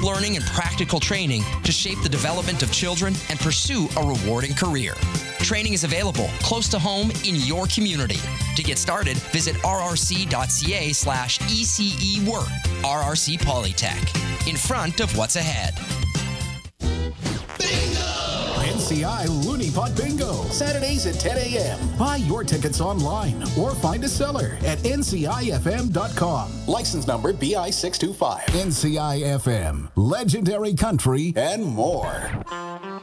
learning and practical training to shape the development of children and pursue a rewarding career. Training is available close to home in your community. To get started, visit rrc.ca/ECE Work. RRC Polytech. In front of what's ahead. NCI Looney Pot Bingo, Saturdays at 10 a.m. Buy your tickets online or find a seller at ncifm.com. License number BI 625. NCI FM, legendary country and more.